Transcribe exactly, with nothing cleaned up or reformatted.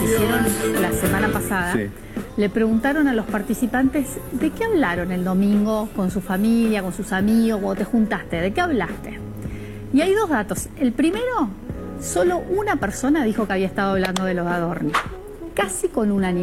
se hicieron la semana pasada, sí, le preguntaron a los participantes de qué hablaron el domingo con su familia, con sus amigos, cuando te juntaste, de qué hablaste. Y hay dos datos. El primero, solo una persona dijo que había estado hablando de los Adorni, casi con unanimidad.